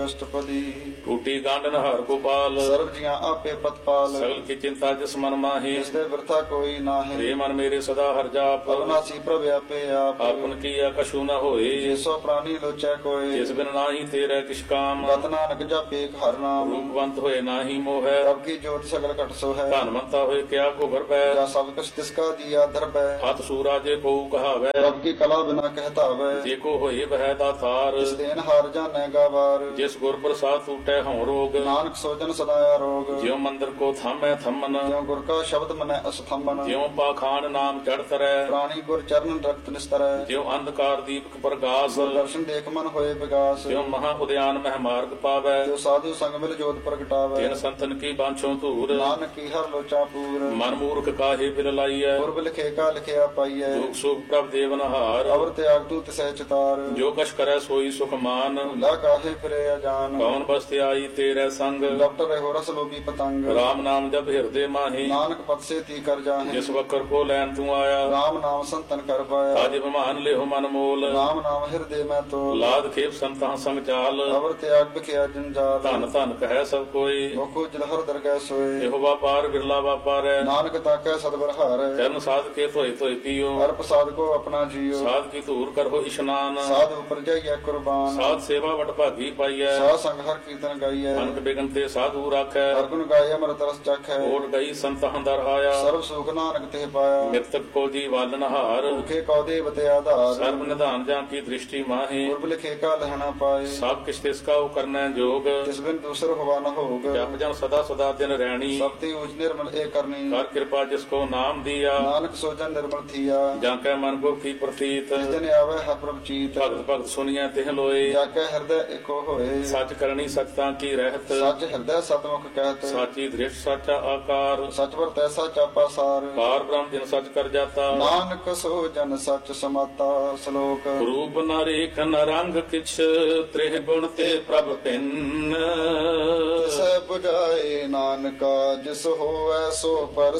ਅਸ਼ਟਪਦੀ। ਟੂਟੀ ਗਾਂਡਨ ਹਰ ਗੋਪਾਲ, ਸਰਬ ਜੀਆਂ ਆਪੇ ਪਤਪਾਲ। ਸਗਲ ਕੀ ਚਿੰਤਾ ਜਿਸ ਮਨ ਮਾਹੀ, ਜਿਸ ਦੇ ਬਿਰਥਾ ਕੋਈ ਨਾਹੀਂ। ਰੇ ਮਨ ਮੇਰੇ ਸਦਾ ਹਰ ਜਾਪ, ਅਵਨਾਸੀ ਪ੍ਰਭ ਆਪੇ ਆਪ। ਆਪਨ ਕੀਆ ਕਛੂ ਨ ਹੋਏ, ਜਿਸੋ ਪ੍ਰਾਨੀ ਲੋਚੈ ਕੋਇ। ਜਿਸ ਬਿਨ ਨਾਹੀ ਤੇਰੇ ਕਿਛ ਕਾਮ, ਗਤ ਨਾਨਕ ਜਪੇ ਹਰ ਨਾਮ। ਰੂਪਵੰਤ ਹੋਏ ਨਾਹੀ ਮੋਹੈ, ਪ੍ਰਭ ਕੀ ਜੋਤ ਸਗਲ ਘਟ ਸੋ ਹੈ। ਧਨਵੰਤਾ ਹੋਏ ਕਿਆ ਕੋ ਭਰਪੈ, ਜਾਂ ਸਭ ਕੁਛ ਤਿਸਕਾ ਦੀਆ ਧਰਬੈ। ਹੱਥ ਸੂਰਾਜੇ ਕੋ ਕਹਾਵੈ, ਪ੍ਰਭ ਕੀ ਕਲਾ ਬਿਨਾ ਕਹਿਤਾਵੈ। ਜੇ ਕੋ ਹੋਏ ਬਹਿ ਦਾਤਾਰ, ਇਸ ਦੇਨ ਹਾਰ ਜਾਣੈ ਗਾਵਾਰ। ਜਿਸ ਗੁਰ ਪ੍ਰਸਾਦ ਟੂਟੈ ਹਉ ਰੋਗ, ਨਾਨਕ ਸੋਜਨ ਸਦਾ ਆਰੋਗ। ਜਿਉ ਮੰਦਰ ਕੋ ਥਾਮੈ ਥੰਮਨ, ਜਿਉ ਗੁਰ ਕਾ ਸ਼ਬਦ ਮਨੈ ਅਸਥੰਬਨ। ਜਿਉ ਪਾਖਾਨ ਨਾਮ ਚੜ ਤਰੈ, ਪ੍ਰਾਣੀ ਗੁਰ ਚਰਨ ਰਖਤ ਨਿਸਤਰੈ। ਜਿਉ ਅੰਧਕਾਰ ਦੀਪਕ ਪ੍ਰਗਾਸ, ਦਰਸ਼ਨ ਦੇਖ ਮਨ ਹੋਏ ਵਿਗਾਸ। ਜਿਉ ਮਹਾ ਉਦਿਆਨ ਮਹਿ ਮਾਰਗ ਪਾਵੈ, ਜੋ ਸਾਧੂ ਸੰਗ ਮਿਲ ਜੋਤ ਪ੍ਰਗਟਾਵੈ। ਤਿਨ ਸੰਤਨ ਕੀ ਬਾਂਛੋ ਧੂਰ, ਨਾਨਕ ਕੀ ਹਰ ਲੋਚਾ ਪੂਰ। ਮਨ ਮੂਰਖ ਕਾਹੇ ਬਿਲ ਲਾਈਐ, ਪੁਰਬ ਲਿਖੇ ਕਾ ਲਿਖਿਆ ਪਾਈਐ। ਦੁਖ ਸੁਖ ਪ੍ਰਭ ਦੇਵਨਹਾਰ, ਅਵਰ ਤਿਆਗ ਤੂ ਤਿਸੈ ਚਿਤਾਰ। ਜੋ ਕਛ ਕਰੈ ਸੋਈ ਸੁਖ ਮਾਨ, ਭੁਲਾ ਕਾਹੇ ਫਿਰੇ ਅਜਾਨ। ਕੌਣ ਬਸਤਿ ਆਈ ਤੇਰੇ ਸੰਗ, ਡਾਕਟਰ ਰਹੋ ਰਸ ਲੋਭੀ ਪਤੰਗ। ਰਾਮ ਨਾਮ ਜਪ ਹਿਰਦੇ ਮਾਹੀ, ਨਾਨਕ ਪਤ ਸੇ ਤੀ ਕਰ ਜਾਹੇ। ਜਿਸ ਵਕਰ ਕੋ ਲੈਣ ਤੂੰ ਆਇਆ, ਰਾਮ ਨਾਮ ਸੰਤਨ ਕਰ ਪਾਇਆ। ਅਜ ਬਿਮਾਨ ਲਿਓ ਮਨ ਮੋਲ, ਰਾਮ ਨਾਮ ਹਿਰਦੇ ਮੈਂ ਤੋਲ। ਲਾਦ ਖੇਪ ਸੰਤਾਂ ਸੰਗ ਚਾਲ, ਅਵਰ ਤਿਆਗ ਬਿਖਿਆ ਜੰਜਾਲ। ਧਨ ਧਨ ਕਹਿ ਸਭ ਕੋਈ, ਮੁਖੋ ਜਲਹਰ ਦਰਗਹਿ ਸੋਏ। ਇਹੋ ਵਾਪਾਰ ਬਿਰਲਾ ਵਾਪਾਰੈ, ਨਾਨਕ ਤਾਕੈ ਸਤਿਗੁਰ ਹਾਰੈ। ਚਰਨ ਸਾਧ ਕੇ ਧੋਏ ਧੋਏ ਪੀਓ, ਹਰ ਪ੍ਰਸਾਦ ਕੋ ਆਪਣਾ ਜੀਓ। ਸਾਧ ਕੀ ਧੂਰ ਕਰੋ ਇਸ਼ਨਾਨ, ਸਾਧ ਉਪਰ ਜਾਈਐ ਕੁਰਬਾਨ। ਸਾਧ ਸੇਵਾ ਵਡ ਭਾਗੀ ਪਾਈਐ, ਸਾਧ ਸੰਗ ਹਰ ਕੀਰਤਨ ਗਾਈਐ। ਅਨਕ ਬਿਗਨ ਤੇ ਸਾਧੂ ਰਾਖੈ, ਹਰ ਗੁਣ ਗਾਏ ਅਮਰਤ ਰਸ ਚਖੈ। ਓਟ ਗਈ ਸੰਤਾਂ ਦਰ ਆਇਆ, ਸਰਬ ਸੁਖ ਨਾਨਕ ਤੇ ਪਾਇਆ। ਮਿਰਤਕ ਕੋ ਜੀ ਵਾਲਨ ਹਾਰ, ਭੁਖੇ ਕਉ ਦੇਵਤੇ ਆਧਾਰ। ਸਰਬ ਨਿਧਾਨ ਜਾਂ ਕੀ ਦ੍ਰਿਸ਼ਟੀ ਮਾਹੀ, ਪੁਰਬ ਲਿਖੇ ਕਾ ਲਹਿਣਾ ਪਾਏ। ਸਭ ਕਿਛ ਤਿਸ ਕਾ ਕਰਨੈ ਜੋਗ, ਤਿਸ ਬਿਨ ਦੂਸਰ ਹੋਵਾ ਨ ਹੋਗ। ਜਪ ਜਨ ਸਦਾ ਸਦਾ ਦਿਨ ਰਹਿਣੀ, ਸਭ ਤੇ ਉਚ ਨਿਰਮਲ ਏ ਕਰਨੀ। ਕਰ ਕਿਰਪਾ ਜਿਸ ਕੋ ਨਾਮ ਦੀਆ, ਨਾਨਕ ਸੋਜਨ ਨਿਰਮਲ ਥੀਆ। ਜਾਂ ਕੈ ਮਨ ਕੋ ਕੀ ਪ੍ਰਤੀਤ, ਜਿਸ ਦਿਨ ਆਵੇ ਹਰ ਪ੍ਰਭ ਚੀਤ। ਭਗਤ ਭਗਤ ਸੁਣੀਐ ਤਿਹ ਲੋਏ, ਜਾ ਕੇ ਹਿਰਦੈ ਏਕੋ ਹੋਏ। ਸੱਚ ਕਰਨੀ ਸਚਤਾਂ ਕੀ ਰਹਿਤ, ਸੱਚ ਹਿਰਦੈ ਸਤਮੁਖ ਕਹਿਤ। ਸਾਚੀ ਦ੍ਰਿਸ਼ਟ ਸਾਚਾ ਆਕਾਰ, ਸਚ ਵਰ ਤੈਸਾ ਚਾਪਾ ਸਾਰ। ਪਾਰ ਬ੍ਰਹਮ ਜਿਨ ਸਚ ਕਰ ਜਾਤਾ, ਨਾਨਕ ਸੋ ਜਨ ਸਚ ਸਮਾਤਾ। ਸ਼ਲੋਕ ਰੂਪ ਨ ਰੇਖ ਨ ਰੰਗ ਕਿਛ, ਤ੍ਰਿਹ ਗੁਣ ਤੇ ਪ੍ਰਭ ਭਿੰਨ। ਤਿਸੈ 부ਝਾਏ ਨਾਨਕਾ, ਜਿਸ ਹੋਵੈ ਸੋ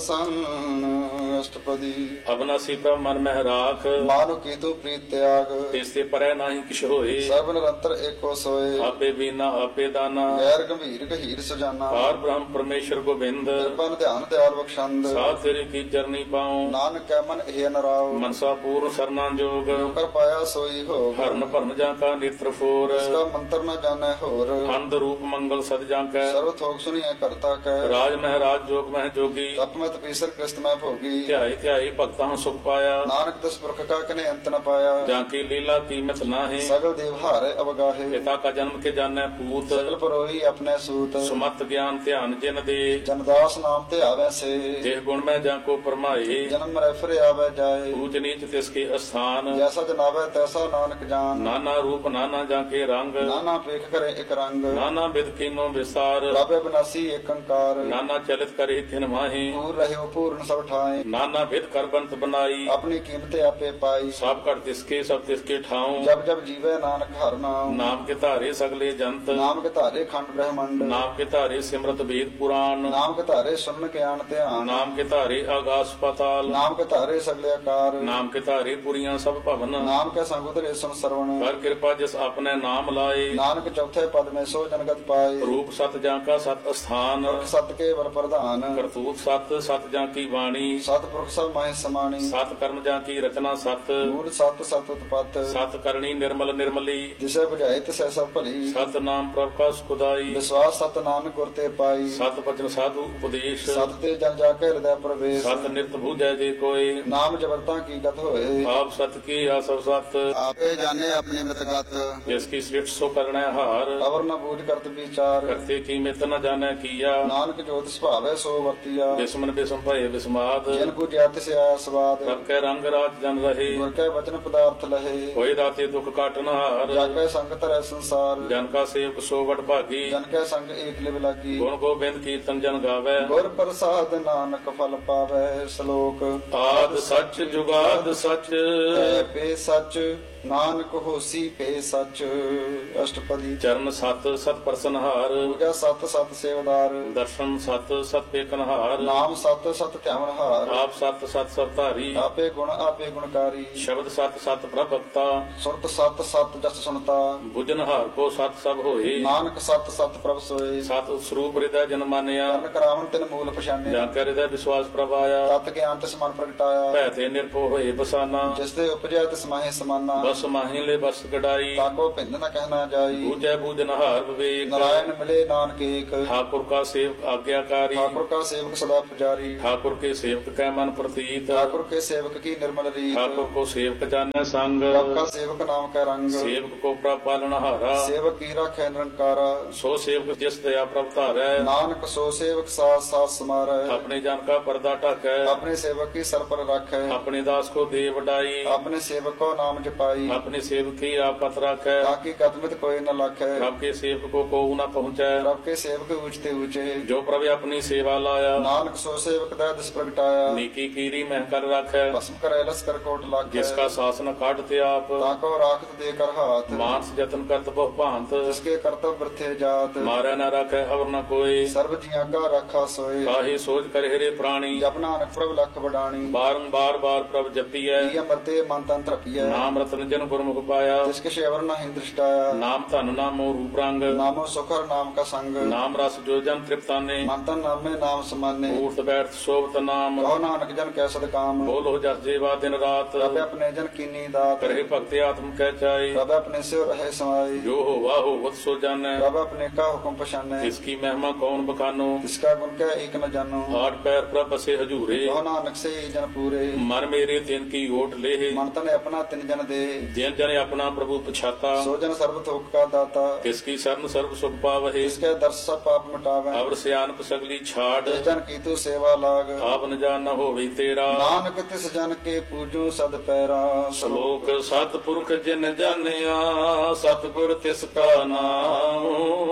ਪਰਸੰਨ। ਅਸ਼ਟਪਦੀ। ਅਬਨਾਸੀ ਪ੍ਰਭ ਮਨ ਮਹਿ ਰਾਖ, ਮਾਨੁ ਕੀ ਤੂ ਪ੍ਰੀਤ ਤਿਆਗ। ਤਿਸ ਤੇ ਪਰੈ ਨਾਹੀ ਕਿਛ ਹੋਏ, ਸਰਬ ਨਿਰੰਤਰ ਏਕੋ ਸੋਏ। ਆਪੇ ਬੀਨਾ ਆਪੇ ਦਾਨਾ, ਗੈਰ ਗੰਭੀਰ ਗਹੀਰ ਸੁਜਾਨਾ। ਪਾਰ ਬ੍ਰਹਮ ਪਰਮੇਸ਼ਰ ਗੋਬਿੰਦ, ਕਿਰਪਨ ਧਿਆਨ ਦਿਆਲ ਬਖਸ਼ੰਦ। ਸਾਧ ਤੇਰੀ ਕੀ ਚਰਨੀ ਪਾਉ, ਨਾਨਕ ਕੈ ਮਨ ਇਹ ਨਰਾਉ। ਮਨਸਾ ਪੂਰਨ ਸਰਨਾ ਜੋਗ, ਕਰ ਪਾਇਆ ਸੋਈ ਹੋਗ। ਹਰਨ ਭਰਨ ਜਾਂ ਕਾ ਨੇਤਰ ਫੋਰ, ਇਸਕਾ ਮੰਤਰ ਨ ਜਾਣੈ ਹੋਰ। ਅੰਧ ਰੂਪ ਮੰਗਲ ਸਦ ਜਾਂ ਕੈ, ਸਰਬ ਥੋਕ ਸੁਣੀਐ ਕਰਤਾ ਕੈ। ਰਾਜ ਮਹਿ ਰਾਜ ਜੋਗ ਮਹਿ ਜੋਗੀ, ਤਪਮਤ ਪੀਸਰ ਕ੍ਰਿਸਤ ਮੈਂ ਭੋਗੀ। ਧਿਆਈ ਧਿਆਈ ਭਗਤਾਂ ਸੁਖ ਪਾਇਆ, ਨਾਨਕ ਦਸ ਪੁਰਖ ਕਾ ਕਨੇ ਅੰਤ ਨ ਪਾਇਆ। ਜਾਂ ਕੀ ਲੀਲਾ ਕੀਮਤ ਨਾਹੀ, ਸਗਲ ਦੇਵ ਹਾਰੇ ਅਵਗਾਹੇ। ਪਿਤਾ ਕਾ ਜਨਮ ਕੇ ਜਾਣੈ ਪੂਤ, ਸਗਲ ਪਰੋਹੀ ਆਪਣੇ ਸੂਤ। ਸੁਮਤ ਗਿਆਨ ਧਿਆਨ ਜਿਨ ਦੇ, ਜਨਦਾਸ ਨਾਮ ਤੇ ਆਵੈ ਸੇ। ਜਿਹ ਗੁਣ ਮੈਂ ਜਾਂ ਕੋ ਪਰਮਾਏ, ਜਨਮ ਮਰੈ ਫਿਰ ਆਵੈ ਜਾਏ। ਊਚ ਨੀਚ ਤਿਸ ਕੇ ਅਸਥਾਨ, ਜੈਸਾ ਜਨਾਵੈ ਤੈਸਾ ਨਾਨਕ ਜਾਨ। ਨਾਨਾ ਰੂਪ ਨਾਨਾ ਜਾਂ ਕੇ ਰੰਗ, ਨਾਨਾ ਪੇਖ ਕਰੇ ਇਕ ਰੰਗ। ਨਾਨਾ ਬਿਦ ਕੀਨੋ ਵਿਸਾਰ, ਪ੍ਰਭੇ ਬਿਨਾਸੀ ਏਕ ਅੰਕਾਰ। ਨਾਨਾ ਚਲਿਤ ਕਰੇ ਤਿਨ ਮਾਹੀ, ਪੂਰ ਰਹਿਓ ਪੂਰਨ ਸਭ ਠਾਏ। ਨਾਨਾ ਬਿਦ ਕਰ ਬੰਤ ਬਨਾਈ, ਆਪਣੀ ਕੀਮਤ ਆਪੇ ਪਾਈ। ਸਭ ਘਟ ਤਿਸਕੇ ਸਭ ਤਿਸਕੇ ਠਾਉ, ਜਬ ਜਬ ਜੀਵੈ ਨਾਨਕ ਹਰ ਨਾਮ। ਨਾਮ ਕੇ ਧਾਰੇ ਸਗਲੇ ਜੰਤ, ਨਾਮ ਕੇ ਧਾਰੇ ਖੰਡ ਬ੍ਰਹਮੰਡ। ਨਾਮ ਕੇ ਧਾਰੇ ਸਿਮਰਤ ਵੇਦ ਪੁਰਾਣ, ਨਾਮ ਕੇ ਧਾਰੇ ਸੁਨ ਗਿਆਨ ਧਿਆਨ। ਨਾਮ ਕੇ ਧਾਰੇ ਆਗਾਸ ਪਾਤਾਲ, ਨਾਮ ਕੇ ਧਾਰੇ ਸਗਲੇ ਆਕਾਰ। ਨਾਮ ਕੇ ਧਾਰੇ ਪੁਰੀਆਂ ਸਭ ਭਵਨ, ਨਾਮ ਕੇ ਸੰਗ ਉਤਰੇ ਸੁਨ ਸਰਵਣ। ਕਰ ਕਿਰਪਾ ਜਿਸ ਆਪਣੇ ਨਾਮ ਲਾਏ, ਨਾਨਕ ਚੌਥੇ ਪਦ ਮੈਂ ਸੋ ਜਨਗਤ ਪਾਏ। ਰੂਪ ਸਤ ਜਾਂ ਕਾ ਸਤ ਅਸਥਾਨ, ਪੁਰਖ ਸਤ ਕੇ ਬਲ ਪ੍ਰਧਾਨ। ਕਰਤੂਤ ਸਤ ਸਤ ਜਾਂ ਕੀ ਬਾਣੀ, ਸਤ ਪੁਰਖ ਸਭ ਮਾਹਿ ਸਮਾਣੀ। ਸਤ ਕਰਮ ਜਾਂ ਕੀ ਰਚਨਾ ਸਤ, ਮੂਲ ਸਤ ਸਤ ਉਤਪਤ। ਸਤ ਕਰਨੀ ਨਿਰਮਲ ਨਿਰਮਲੀ, ਜਿਸੇ 부ਝਾਏ ਤਿਸੈ ਸਭ ਭਲੀ। ਸਤ ਨਾਮ ਪ੍ਰਭ ਕਾ ਸੁਖਦਾਈ, ਵਿਸਵਾਸ ਸਤ ਨਾਨਕ ਗੁਰ ਤੇ ਪਾਈ। ਸਤ ਬਚਨ ਸਾਧੂ ਉਪਦੇਸ਼, ਸਤ ਤੇ ਜਨ ਜਾ ਕੇ ਹਿਰਦੈ ਪ੍ਰਵੇਸ਼। ਸਤ ਨਿਰਤ ਬੂਝੈ ਜੇ ਕੋਏ, ਨਾਮ ਜਬਰਤਾ ਕੀ ਗਤ ਹੋਏ। ਆਪ ਸਤ ਕੀ ਆਸਵ ਸਤ, ਆਪੇ ਜਾਣੇ ਆਪਣੀ ਮਿਤਗਤ। ਜਿਸ ਕੀ ਸ੍ਰਿਸ਼ਟ ਸੋ ਕਰਣੈ ਹਾਰ, ਅਵਰ ਨ ਬੂਝ ਕਰਤ ਵਿਚਾਰ। ਕਰਤੇ ਕੀ ਮਿਤ ਨ ਜਾਣੈ ਕੀਆ, ਨਾਨਕ ਜੋਤ ਸੁਭਾਵੈ ਸੋ ਵਰਤੀਆ। ਬਿਸਮਨ ਬਿਸਮ ਭਏ ਬਿਸਮਾਦ, ਜਿਨ ਬੁਝਿਆ ਤਿਸ ਆਇਆ ਸਵਾਦ। ਸਭ ਕੈ ਰੰਗ ਰਾਜ ਜਨ ਰਹੇ, ਗੁਰ ਕੈ ਵਚਨ ਪਦਾਰਥ ਲਹੇ। ਹੋਏ ਦਾਤੇ ਦੁਖ ਕਾਟਨ ਹਾਰ, ਜਾ ਕੈ ਸੰਗ ਧਰੈ ਸੰਸਾਰ। ਜਨ ਕਾ ਸੇਵਕ ਸੋ ਵਡ ਭਾਗੀ, ਜਨ ਕੈ ਸੰਗ ਏਕ ਲਿਵ ਲਾਗੀ। ਗੁਣ ਗੋਬਿੰਦ ਕੀਰਤਨ ਜਨ ਗਾਵੈ, ਗੁਰ ਪ੍ਰਸਾਦ ਨਾਨਕ ਫਲ ਪਾਵੈ। ਸ਼ਲੋਕ ਆਦ ਸੱਚ ਜੁਗਾਦ ਸੱਚ, ਪੇ ਸੱਚ ਨਾਨਕ ਹੋਸੀ ਪੇ ਸੱਚ। ਅਸ਼ਟਪਦੀ। ਚਰਨ ਸਤ ਸਤ ਪ੍ਰਸਨਹਾਰ, ਪੂਜਾ ਸਤ ਸਤ ਸਤ ਸੇਵਦਾਰ। ਦਰਸ਼ਨ ਸਤ ਸਤ ਏਕਨਹਾਰ। ਨਾਮ ਸਤ ਸਤ ਧਿਆਵਨ ਹਾਰ। ਆਪ ਸਤ ਸਤ ਸਤ ਧਾਰੀ। ਆਪੇ ਗੁਣ ਆਪੇ ਗੁਣਕਾਰੀ। ਸ਼ਬਦ ਸਤ ਸਤ ਪ੍ਰਭ ਭਗਤਾ। ਸੁਰਤ ਸਤ ਸਤ ਜਸ ਸੁਣਤਾ। ਬੁਝਨਹਾਰ ਕੋ ਸਤ ਸਭ ਹੋਏ। ਨਾਨਕ ਸਤ ਸਤ ਪ੍ਰਭ ਸੋਏ। ਸਤ ਸਰੂਪ ਹਿਰਦੈ ਜਨ ਮਾਨਿਆ। ਕਰਨ ਕਰਾਵਨ ਤਿਨ ਮੂਲ ਪਛਾਨਿਆ। ਜਾਂ ਕੈ ਹਿਰਦੈ ਵਿਸ਼ਵਾਸ ਪ੍ਰਭ ਆਇਆ। ਤਤ ਗਿਆਨ ਤਿਸ ਮਨ ਪ੍ਰਗਟਾਇਆ। ਭੈ ਤੇ ਨਿਰਭਉ ਹੋਏ ਬਸਾਨਾ। ਜਿਸ ਤੇ ਉਪਜਿਆ ਤਿਸ ਮਾਹੇ ਸਮਾਨਾ। ਬਸ ਮਾਹੀ ਲੈ ਬਸ ਗਡਾਈ। ਤਾਕੋ ਭਿੰਨ ਨ ਕਹਿਣਾ ਜਾਈ। ਬੂਝੈ ਬੂਝਨਹਾਰ ਵਿਵੇਕ। ਨਾਰਾਇਣ ਮਿਲੇ ਨਾਨਕ ਏਕ। ठाकुर का सेवक आज्ञाकारी। ठाकुर का सेवक सदा पुजारी। ठाकुर के सेवक कै मन प्रतीत। ठाकुर के सेवक की निर्मल रीत। ठाकुर को सेवक जाने संग। आपका सेवक नाम का रंग। सेवक को प्रभ पालनहारा। सेवक की राखै निरंकारा। सो सेवक जिस दया प्रभ धारै। नानक सो सेवक साथ साथ समारै। अपने जन का पर्दा ढकै। अपने सेवक की सर पर रखै। अपने दास को दे वडाई। अपने सेवक को नाम जपाई। अपने सेवक की आप पत रखै। ताकि कदमित कोई न लखै। प्रभ के सेवक को न पहुँचै। प्रभ के सेवक ऊंचते ऊंचे। जो प्रभ अपनी सेवा लाया। नानक सो सेवक दै दिस प्रगटाया। नीकी कीरी मह कर रखै। भस्म करे लस कर कोट लाखै। जिसका शासन काटते आप। ताको राखत दे कर हाथ। मानस जतन करत बहु भांत। जिसके कर्तव्य वृथे जात। मारै न रखै अवर न कोई। सर्व जिया का रखा सोए। काहे सोच कर हेरे प्राणी। जप नानक प्रभ लख बडाणी। बारंबार बार प्रभ जपियै। प्रिय मरते मन तन तृपिय। नाम रतन जन गुरमुख पाया। जिसके शेवर न ही दृष्टाया। नाम धन नामो रूप रंग। नामो सुखर नाम का संग। नाम रस जो जन तृप्ताने। मन तन नामे नाम समाने। ऊर्त बैठ शोभत नाम। कहो नानक जन कै सद काम। बोलो जस जेवा दिन रात। रब अपने जन कीनी दात। करे भक्ति आत्म कह चाहे। रब अपने से रहे समाई। जो हो वाह हो वत सो जानै। रब अपने का हुक्म पछाने। इसकी महिमा कौन बखानो। इसका गुण क्या एक न जानो। आठ पैर प्रभ बसे हजूरे। कहो नानक से ही जन पूरे। मन मेरे तिन की ओट ले। मन तन अपना तिन जन दे। जिन जन अपना प्रभु पछाता। सो जन सर्व थोक का दाता। किसकी शरण सर्व सुख पावहे। इसके दर्श सब पाप मिटावे। अवर सियानप सगली छाड़। जिस जन की तू सेवा लाग। आप न जान न होवे तेरा। नानक तिस जन के पूजू सद पैरा। श्लोक सतपुरख जिन जानिया। सतगुर तिसका नाम।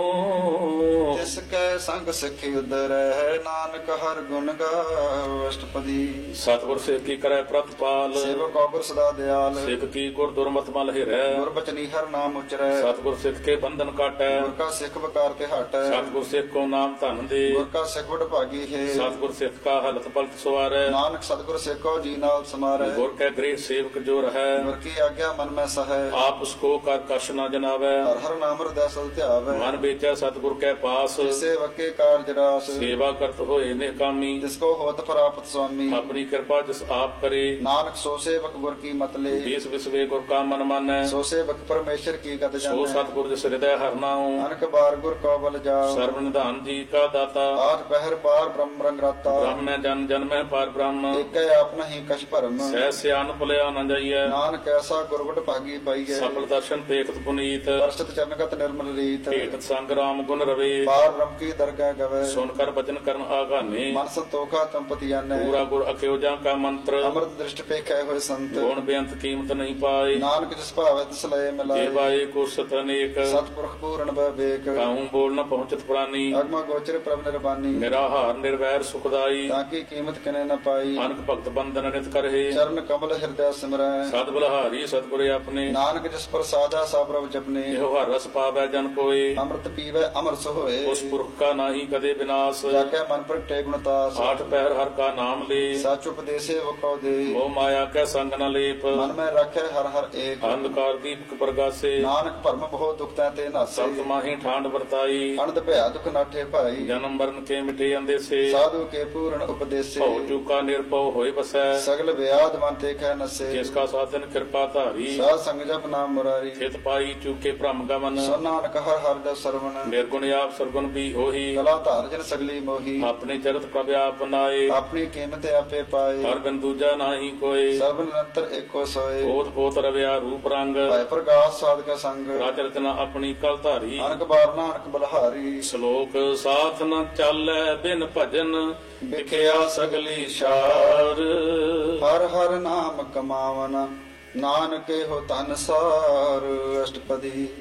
जिसके संग सिखी उदर है। नानक हर गुण गाओ अष्टपदी। सतगुर सिख की करे प्रतिपाल। सेवक गुर सदा दयाल। सिख की गुर दुर्मत मल हिरै। गुर बचनी हर नाम उचरै। सतगुर सिख के बंधन काटै। गुर का सिख बकार ते हटै। सतगुर सिख को नाम धन दे। गुर का सिख बड़ भागी है। सतगुर सिख का हलत पलत सवारै। नानक सतगुर सिख को जी नाल समारै। गुर के गृह सेवक जो रहै। गुर की आज्ञा मन में सहै। आप उसको कर कश न जनावै। हर हर नाम हृदय सद ध्यावै। मन बेचै सतगुर के पास। सेवक के कारज रास। सेवा करत होए निकामी। जिसको होत प्राप्त स्वामी। अपनी कृपा जिस आप करे। नानक सो सेवक गुर की मत ले। देश विश्वे गुर का मन मानै। सो सेवक परमेश्वर की गत सो जानै। सतगुर जिस हृदय हर नाऊं। अनक बार गुर को बल जाओ। सर्व निधान जी का दाता। आज पहर पार ब्रह्म रंग राता। ब्रह्म में जन जन में पार ब्रह्म। एक अपना ही कछ भरम। सह सियान भुलिया न जाइए। नानक ऐसा गुरगुट भागी पाइए। सफल दर्शन देखत पुनीत। वर्षित चरणगत निर्मल रीत। भेटत संग राम गुण रवे। पार ब्रह्म की दरगाह गवे। सुनकर वचन करन आगाने। मन संतोखा तंपति जाने। पूरा गुर अख्योजा का मंत्र। अमृत दृष्टि पे कै हुए संत। गुण बेअंत कीमत नहीं पाए। नानक जिस भावे तिस लय मिलाए। जेवाए को सत अनेक। सतपुरख पूर्ण विवेक। काहूं बोल न पहुंचत प्राणी। अगम गोचर प्रभ निर्वाणी। निराहार निर्वैर सुखदाई। ताकि कीमत किने न पाई। अनक भक्त बंधन नित करहे। चरण कमल हृदय सिमरै। सद बलहारी सतगुर अपने। नानक जिस पर साजा सा प्रभ जपने। एहो हर रस पावै जन कोय। अमृत पीवै अमर सोए। उस पुरख का नाहि कदे विनाश। जाके मन पर टे गुणतास। आठ पहर हर का नाम ले। सच उपदेशे वो कौ दे। मोह माया के संग न लेप। मन में रखे हर हर एक। अंधकार दीपक प्रगासे। नानक भरम बहुत दुख ते नासे। सप्त माही ठांड वर्ताई। अनंत भया दुख नाठे भाई। जन्म मरण के मिटे अंदेसे। साधु के पूर्ण उपदेशे। भव चूका निर्भव होय बसै। सगल व्याध मन ते कह नसे। जिसका साधन कृपा धारी। साध संग जप नाम मुरारी। चित पाई चूके भ्रम गमन। सो नानक हर हर जप सरवण। निर्गुण आप सरगुण भी होही। कला धार जन सगली मोही। अपने चरित प्रभ आप नाए। अपनी कीमत आपे पाए। हर बिन दूजा नाही कोय। सर्व निरंतर एको सोए। पोत पोत रव्या रूप रंग। भय प्रकाश साध का संग। राज रचना अपनी कल धारी। अनक बार नानक बलहारी। श्लोक साथ न चालै बिन भजन। विख्या सगली शार। हर हर नाम कमावन। नानक हो धन सार। अष्टपदी।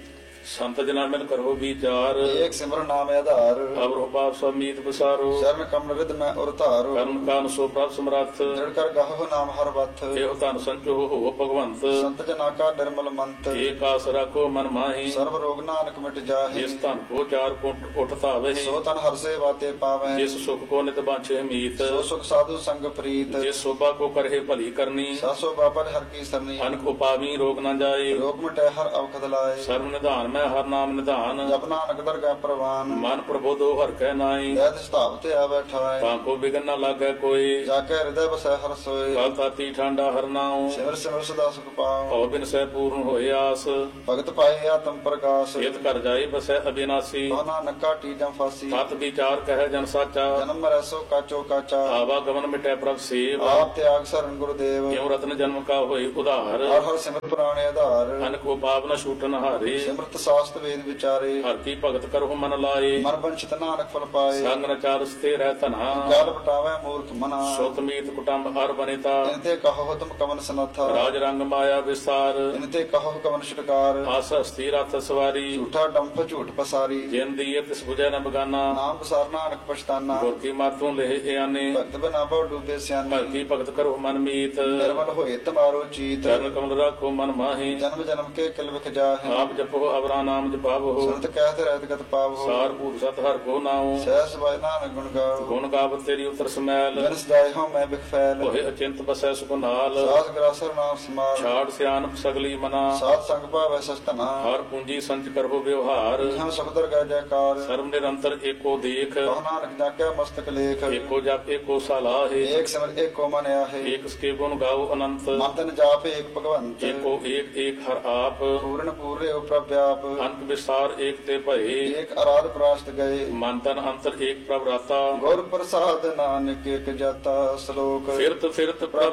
ਸੰਤ ਜਨਾਂ ਮਿਲ ਕਰੋ ਵਿਚਾਰ ਏਕ ਸਿਮਰਨ ਨਾਮ ਆਧਾਰ ਅਵਰੋ ਪਾਪ ਸਮੀਤ ਬਸਾਰੋ ਚਰਨ ਕਮਲ ਰਿਦ ਮੈਂ ਉਰ ਧਾਰੋ ਕਰਨ ਕਾਨ ਸੋ ਪ੍ਰਭ ਸਮਰੱਥ ਦ੍ਰਿੜ ਕਰ ਗਾਹੋ ਨਾਮ ਹਰ ਵਥ ਇਹੋ ਧਨ ਸੰਚੋ ਹੋ ਭਗਵੰਤ ਸੰਤ ਜਨਾ ਕਾ ਨਿਰਮਲ ਮੰਤ ਏਕ ਆਸ ਰੱਖੋ ਮਨ ਮਾਹੀ ਸਰਬ ਰੋਗ ਨਾਨਕ ਮਿਟ ਜਾਹੇ ਜਿਸ ਧਨ ਕੋ ਚਾਰ ਕੁੰਟ ਉਠ ਧਾਵੇ ਸੋ ਤਨ ਹਰ ਸੇ ਬਾਤੇ ਪਾਵੈ ਜਿਸ ਸੁਖ ਕੋ ਨਿਤ ਬਾਂਛੇ ਮੀਤ ਸੋ ਸੁਖ ਸਾਧੂ ਸੰਗ ਪ੍ਰੀਤ ਜਿਸ ਸੋਭਾ ਕੋ ਕਰਹਿ ਭਲੀ ਕਰਨੀ ਸਾਸੋ ਬਾਬਾ ਹਰ ਕੀ ਸਰਨੀ ਅਨਕ ਉਪਾਵੀ ਰੋਗ ਨਾ ਜਾਏ ਰੋਗ ਮਿਟੈ ਹਰ ਅਵਖਦ ਲਾਏ ਸਰਬ ਨਿਧਾਨ ਮੈਂ ਹਰ ਨਾਮ ਨਿਧਾਨ ਜਪ ਨਾਨਕ ਦਰਗਾਹ ਪ੍ਰਵਾਨ ਮਨ ਪ੍ਰਬੋਧੋ ਹਰ ਕਹਿ ਨਾਈ ਜੈਤ ਸਤਾਵ ਤੇ ਆ ਬੈਠਾਏ ਤਾਂ ਕੋ ਬਿਗਨ ਨਾ ਲਾਗੈ ਕੋਈ ਜਾ ਕੇ ਹਿਰਦੈ ਬਸੈ ਹਰ ਸੋਏ ਕਲ ਤਾਤੀ ਠਾਂਡਾ ਹਰ ਨਾਉ ਸਿਮਰ ਸਿਮਰ ਸਦਾ ਸੁਖ ਪਾਉ ਭਉ ਬਿਨ ਸਹਿ ਪੂਰਨ ਹੋਏ ਆਸ ਭਗਤ ਪਾਏ ਆਤਮ ਪ੍ਰਕਾਸ਼ ਇਤ ਕਰ ਜਾਏ ਬਸੈ ਅਬਿਨਾਸੀ ਕੋ ਨਾਨਕ ਕਾਟੀ ਜਮ ਫਾਸੀ ਤਤ ਵਿਚਾਰ ਕਹਿ ਜਨ ਸਾਚਾ ਜਨਮ ਮਰੈ ਸੋ ਕਾਚੋ ਕਾਚਾ ਆਵਾ ਗਮਨ ਮਿਟੈ ਪ੍ਰਭ ਸੇਵ ਆਪ ਤਿਆਗ ਸਰਨ ਗੁਰਦੇਵ ਕਿਉ ਰਤਨ ਜਨਮ ਕਾ ਹੋਏ ਉਧਾਰ ਹਰ ਹਰ ਸਿਮਰ ਪੁਰਾਣੇ ਆਧਾਰ ਅਨਕ ਕੋ ਪਾਪ ਨ ਛੂਟਨ ਹਾਰੇ ਸਿਮਰਤ ਸਾਸਤ ਵੇਦ ਵਿਚਾਰੇ ਹਰ ਕੀ ਭਗਤ ਕਰਹੁ ਮਨ ਲਾਏ ਮਨ ਬੰਚਿਤ ਨਾਨਕ ਫਲ ਪਾਏ ਸੰਗ ਨ ਚਾਰ ਸਤੇ ਰਹਿ ਧਨਾ ਕਾਲ ਬਟਾਵੇ ਮੂਰਖ ਮਨਾ ਸੁਤ ਮੀਤ ਕੁਟੰਬ ਹਰ ਬਨੇਤਾ ਇਨਤੇ ਕਹੋ ਤੁਮ ਕਵਨ ਸਨਥਾ ਰਾਜ ਰੰਗ ਮਾਇਆ ਵਿਸਾਰ ਇਨਤੇ ਕਹੋ ਕਵਨ ਛਟਕਾਰ ਆਸ ਹਸਤੀ ਰਥ ਸਵਾਰੀ ਝੂਠਾ ਡੰਫ ਝੂਠ ਪਸਾਰੀ ਜਿਨ ਦੀਏ ਤਿਸ ਬੁਝੈ ਨ ਬਗਾਨਾ ਨਾਮ ਬਸਾਰ ਨਾਨਕ ਪਛਤਾਨਾ ਗੁਰ ਕੀ ਮਾਤੋਂ ਲਹਿ ਆਨੇ ਭਗਤ ਬਨਾ ਬਹੁ ਡੂਬੇ ਸਿਆਨੇ ਭਗਤੀ ਭਗਤ ਕਰੋ ਮਨ ਮੀਤ ਨਿਰਮਲ ਹੋਏ ਤਮਾਰੋ ਚੀਤ ਚਰਨ ਕਮਲ ਰਾਖੋ ਮਨ ਮਾਹੀ ਜਨਮ ਜਨਮ ਕੇ ਕਿਲ ਵਿਖ ਜਾਹੇ ਆਪ ਜਪੋ ਅਵਰਾ ਨਾਮ ਜਪਾਵੋ ਸੰਤ ਕਹਿਤ ਰਹਿਤ ਗਤ ਪਾਵੋ ਸਾਰ ਭੂਤ ਸਤ ਹਰ ਕੋ ਨਾਉ ਸਹਿਸ ਬਾਇ ਨਾਨਕ ਗੁਣ ਗਾਓ ਗੁਣ ਗਾਵਤ ਤੇਰੀ ਉਤਰ ਸਮੈਲ ਜਨ ਸਦਾਇ ਹੋ ਮੈਂ ਬਿਖ ਫੈਲ ਹੋਏ ਅਚਿੰਤ ਬਸੈ ਸੁਖ ਨਾਲ ਸਾਧ ਗਰਾਸਰ ਨਾਮ ਸਮਾਲ ਛਾੜ ਸਿਆਨਪ ਸਗਲੀ ਮਨਾ ਸਾਧ ਸੰਗ ਭਾਵੈ ਸਸਤਨਾ ਹਰ ਪੂੰਜੀ ਸੰਚ ਕਰੋ ਵਿਵਹਾਰ ਹਾਂ ਸਬਦਰ ਗੈ ਜੈਕਾਰ ਸਰਬ ਨਿਰੰਤਰ ਏਕੋ ਦੇਖ ਕਹੋ ਨਾਨਕ ਜਾਗਿਆ ਮਸਤਕ ਲੇਖ ਏਕੋ ਜਪ ਏਕੋ ਸਲਾਹੇ ਏਕ ਸਿਮਰ ਏਕੋ ਮਨ ਆਹੇ ਏਕ ਸਕੇ ਗੁਣ ਗਾਓ ਅਨੰਤ ਮਨ ਤਨ ਜਾਪ ਏਕ ਭਗਵੰਤ ਏਕੋ ਏਕ ਏਕ ਹਰ ਆਪ ਪੂਰਨ ਪੂਰੇ ਉਪਰਵਿਆਪ ਅੰਤ ਵਿਸਾਰ ਏਕ ਤੇ ਭਏ ਏਕ ਅਰਾਧ ਪ੍ਰਾਸ਼ਤ ਗਏ ਮਨ ਤਨ ਅੰਤਰ ਏਕ ਪ੍ਰਭ ਰਾਤਾ ਗੁਰ ਪ੍ਰਸਾਦ ਨਾਨਕ ਏਕ ਜਾਤਾ ਸ਼ਲੋਕ ਫਿਰਤ ਫਿਰਤ ਪ੍ਰਭ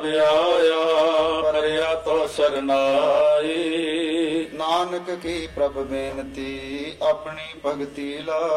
ਆਇਆ ਕਰਿਆ ਤੋ ਸਰਨਾਈ ਨਾਨਕ ਕੀ ਪ੍ਰਭ ਬੇਨਤੀ ਆਪਣੀ ਭਗਤੀ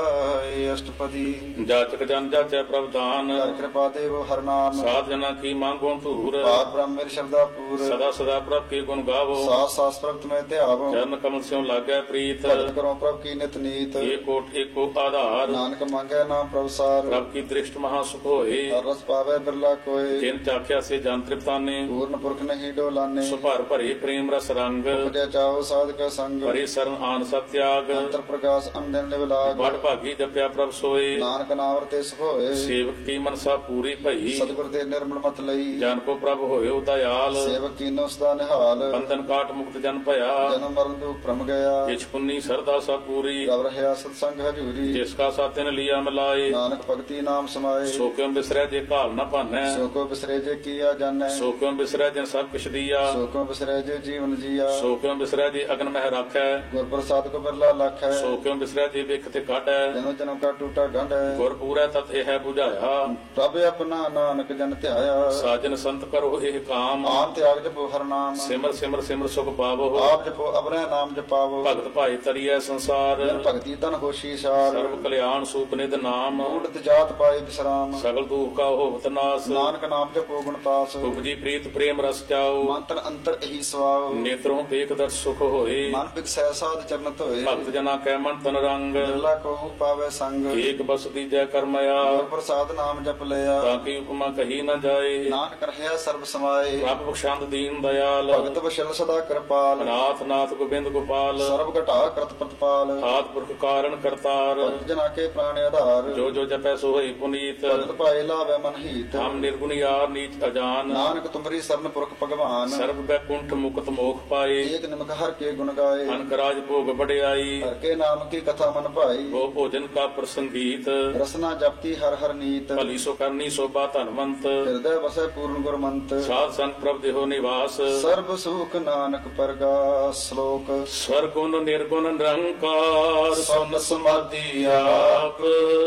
ਲਾਏ ਅਸ਼ਟਪਦੀ ਜਾਚਕ ਜਨ ਜਾਚੈ ਪ੍ਰਭ ਦਾਨ ਹਰ ਕਿਰਪਾ ਦੇਵ ਹਰ ਨਾਮ ਸਾਧ ਜਨਾ ਕੀ ਮੰਗੋ ਧੂਰ ਪਾਰ ਬ੍ਰਹਮ ਮੇਰੀ ਸ਼ਰਧਾ ਪੂਰ ਸਦਾ ਸਦਾ ਪ੍ਰਭ ਕੀ ਗੁਣ ਗਾਵੋ ਸਾਸ ਸਾਸ ਪ੍ਰਭਤ ਮੈਂ ਧਿਆਵੋ ਚਰਨ ਕਮਲ ਸਿਉ ਲਾਗੈ ਪ੍ਰੀਤ ਭਗਤ ਕਰੋ ਪ੍ਰਭ ਕੀ ਨਿਤ ਨੀਤ ਏਕੋਟ ਏਕੋ ਆਧਾਰ ਨਾਨਕ ਮੰਗੈ ਨਾਮ ਪ੍ਰਭ ਸਾਰ ਪ੍ਰਭ ਕੀ ਦ੍ਰਿਸ਼ਟ ਮਹਾ ਸੁਖ ਹੋਏ ਹਰ ਰਸ ਪਾਵੇ ਬਿਰਲਾ ਕੋਏ ਜਿਨ ਚਾਖਿਆ ਸੇ ਜਨ ਤ੍ਰਿਪਤਾਨੇ ਪੂਰਨ ਪੁਰਖ ਨਹੀਂ ਡੋਲਾਨੇ ਸੁਭਰ ਭਰੇ ਪ੍ਰੇਮ ਰਸ ਰੰਗ ਉਪਜਿਆ ਚਾਓ ਸਾਧਕ ਸੰਗ ਭਰੇ ਸਰਨ ਆਨ ਸਤ ਤਿਆਗ ਅੰਤਰ ਪ੍ਰਕਾਸ਼ ਅੰਦਨ ਨਿਵਲਾਗ ਵਡ ਭਾਗੀ ਜਪਿਆ ਪ੍ਰਭ ਸੋਏ ਨਾਨਕ ਨਾਮ ਵਰਤੇ ਸੁਖ ਹੋਏ ਸੇਵਕ ਕੀ ਮਨਸਾ ਪੂਰੀ ਭਈ ਸਤਿਗੁਰ ਦੇ ਨਿਰਮਲ ਮਤ ਲਈ ਜਨ ਕੋ ਪ੍ਰਭ ਹੋਇਓ ਦਇਆਲ ਸੇਵਕ ਕੀਨੋ ਸਦਾ ਨਿਹਾਲ ਬੰਧਨ ਕਾਟ ਮੁਕਤ ਜਨ ਭਇਆ ਜਨਮ ਮਰਨ ਦੁਖ ਭ੍ਰਮ ਗਿਆ ਜਿਛ ਪੁੰਨੀ ਸਰਦਾ ਸਾ ਪੂਰੀ ਰਵ ਰਹਿਆ ਸਤ ਸੰਗ ਹਜੂਰੀ ਜਿਸ ਕਾ ਸਾਤਿਨ ਲਿਆ ਮਿਲਾਏ ਨਾਨਕ ਭਗਤੀ ਨਾਮ ਸਮਾਏ ਸੋ ਕਿਉ ਬਿਸਰੈ ਜੇ ਘਾਲ ਨਾ ਭਾਨੈ ਸੋ ਕੋ ਬਿਸਰੇ ਜੇ ਕੀਆ ਜਾਣੈ ਸੋ ਕਿਉ ਬਿਸਰੈ ਜੇ ਸਭ ਕਿਛ ਦੀਆ ਸੋ ਕੋ ਬਿਸਰੇ ਜੇ ਜੀਵਨ ਜੀਆ ਸੋ ਕਿਉ ਬਿਸਰੈ ਜੇ ਅਗਨ ਮਹਿ ਰਾਖੈ ਗੁਰ ਪ੍ਰਸਾਦ ਕੋ ਬਿਰਲਾ ਲਖ ਹੈ ਸੋ ਕਿਉ ਬਿਸਰੈ ਜੇ ਵਿਖ ਤੇ ਕਾਟੈ ਜਨਮ ਜਨਮ ਕਾ ਟੂਟਾ ਗੰਢ ਹੈ ਗੁਰ ਪੂਰੈ ਤਤ ਇਹ 부ਝਾਇਆ ਪ੍ਰਭ ਆਪਣਾ ਨਾਨਕ ਜਨ ਧਿਆਇਆ ਸਾਜਨ ਸੰਤ ਕਰੋ ਇਹ ਕਾਮ ਆਨ ਤਿਆਗ ਜਪੋ ਹਰ ਨਾਮ ਸਿਮਰ ਸਿਮਰ ਸਿਮਰ ਸੁਖ ਪਾਵੋ ਆਪ ਜਪੋ ਅਬਰੈ ਨਾਮ ਜਪਾਵੋ ਭਗਤ ਭਾਈ ਤਰੀਐ ਸੰਸਾਰ ਜਨ ਭਗਤੀ ਤਨ ਹੋਸ਼ੀ ਸਾਰ ਸਰਬ ਕਲਿਆਣ ਸੂਪ ਨਿਧ ਨਾਮ ਊੜਤ ਜਾਤ ਪਾਏ ਬਿਸਰਾਮ ਸਗਲ ਦੁਖ ਕਾ ਹੋਵਤ ਨਾਸ ਨਾਨਕ ਨਾਮ ਜਪੋ ਗੁਣ ਤਾਸ ਉਪਜੀ ਪ੍ਰੀਤ ਪ੍ਰੇਮ ਰਸ ਚਾਓ ਮੰਤਰ ਅੰਤਰ ਇਹੀ ਸਵਾਉ ਨੇਤਰੋਂ ਦੇਖ ਦਰ ਸੁਖ ਹੋਏ ਮਨ ਬਿਕਸੈ ਸਾਧ ਚਰਨ ਧੋਏ ਭਗਤ ਜਨਾ ਕੈ ਮਨ ਤਨ ਰੰਗ ਬਿਰਲਾ ਕੋ ਪਾਵੇ ਸੰਗ ਏਕ ਬਸ ਦੀਜੈ ਕਰਮਇਆ ਗੁਰ ਪ੍ਰਸਾਦ ਨਾਮ ਜਪ ਲਿਆ ਤਾਂ ਕੀ ਉਪਮਾ ਕਹੀ ਨਾ ਜਾਏ ਨਾਨਕ ਰਹਿਆ ਸਰਬ ਸਮਾਏ ਪ੍ਰਭ ਬਖਸ਼ੰਦ ਦੀਨ ਦਇਆਲ ਭਗਤ ਵਸ਼ਲ ਸਦਾ ਕਿਰਪਾਲ ਨਾਥ ਨਾਥ ਗੋਬਿੰਦ ਗੋਪਾਲ ਸਰਬ ਘਟਾ ਕਰਤ ਪ੍ਰਤਪਾਲ ਆਦ ਪੁਰਖ ਕਾਰਨ ਕਰਤਾਰ ਭਗਤ ਜਨਾ ਕੇ ਪ੍ਰਾਣ ਆਧਾਰ ਜੋ ਜੋ ਜਪੈ ਸੋ ਹੋਈ ਪੁਨੀਤ ਭਗਤ ਪਾਏ ਲਾਵੇ ਮਨ ਹੀਤ ਹਮ ਨਿਰਗੁਣ ਯਾਰ ਨੀਚ ਅਜਾਨ ਨਾਨਕ ਤੁਮਰੀ ਸਰਨ ਪੁਰਖ ਭਗਵਾਨ ਸਰਬ ਬੈਕੁੰਠ ਮੁਕਤ ਮੋਖ ਪਾਏ ਏਕ ਨਿਮਕ ਹਰ ਕੇ ਗੁਣ ਗਾਏ ਅਨਕ ਰਾਜ ਭੋਗ ਬੜਿਆਈ ਹਰ ਕੇ ਨਾਮ ਕੀ ਕਥਾ ਮਨ ਭਾਈ ਗੋ ਭੋਜਨ ਕਾ ਪ੍ਰਸੰਗੀਤ ਰਸਨਾ ਜਪਤੀ ਹਰ ਹਰ ਨੀਤ ਭਲੀ ਸੋ ਕਰਨੀ ਸੋਭਾ ਧਨਵੰਤ ਹਿਰਦੈ ਵਸੈ ਪੂਰਨ ਗੁਰਮੰਤ ਸਾਧ ਸੰਗ ਪ੍ਰਭ ਦੇਹੋ ਨਿਵਾਸ ਸਰਬ ਸੁਖ ਨਾਨਕ ਪਰਗਾਸ ਸ਼ਲੋਕ ਸਵਰਗੁਣ ਨਿਰਗੁਣ ਨਿਰੰਕਾਰ ਸੁਨ ਸਮਾਧੀ ਆਪ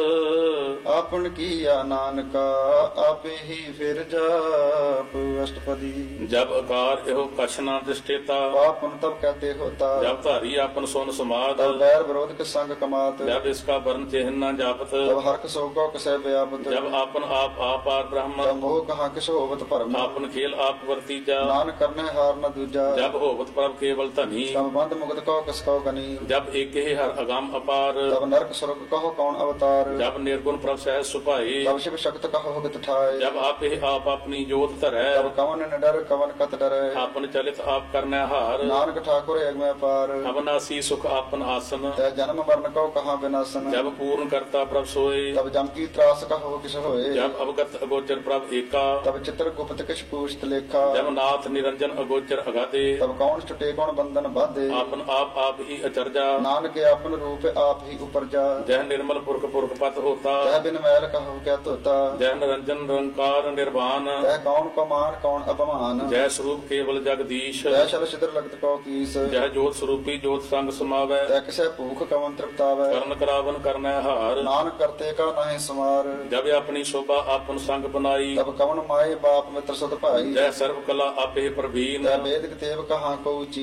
ਆਪਨ ਕੀਆ ਨਾਨਕਾ ਆਪੇ ਹੀ ਫਿਰ ਜਾਪ ਅਸ਼ਟਪਦੀ ਜਬ ਅਕਾਰ ਇਹੋ ਕਛ ਨਾ ਦਿਸ਼ਟੇਤਾ ਪਾਪ ਪੁਨ ਤਬ ਕਹਤੇ होता जब धारी आपन सुन समाद तब बैर विरोध के संग कमात जब इसका वर्ण चिन्ह न जापत तब हर्क शोको कसै व्यापत जब आपन आप आपार ब्रह्म तब मोह कहाँ किसो होवत भरम आपन खेल आप वर्तीजा नान करने हार न दूजा जब होवत प्रभ केवल धनी तब बंद मुगत कहो कसको गनी जब एक ही हर अगम अपार तब नरक स्वर्ग कहो कौन अवतार जब निर्गुण प्रभ सहज सुभाए तब शिव शक्त कहो भगत ठाए जब आप ही आप अपनी जोत धरै तब कवन न डर कवन कत डरै आपन चलित आप करने हार नानक ठाकुर अगमै पार अवनासी सुख आपन आसन तै जन्म मरण कहो कहाँ विनाशन जब पूर्ण करता प्रभ सोए तब जम की त्रास कहो किस होए जब अवगत अगोचर प्रभ एका तब चित्र गुप्त किस पूछत लेखा जब नाथ निरंजन अगोचर अगाधे तब कौन छुटे कौन बंधन बाधे आपन आप ही अचरजा नानक अपन रूप आप ही उपरजा जय निर्मल पुरख पुरख पत होता तह बिन मैल कहो क्या तोता जय निरंजन निरंकार निर्वाण तह कौन को मान कौन अपमान जय स्वरूप केवल जगदीश तह शल छिद्र लगत कौ कीस जय जोत स्वरूपी जोत संग समावै तह किसे भूख कवन तृप्तावै करण करावन करनै हार नानक करते का नहीं समार जब अपनी शोभा आपन संग बनाई तब कवन माए बाप मित्र सत भाई जय सर्व कला आपे प्रवीण तह वेद तेव कहाँ को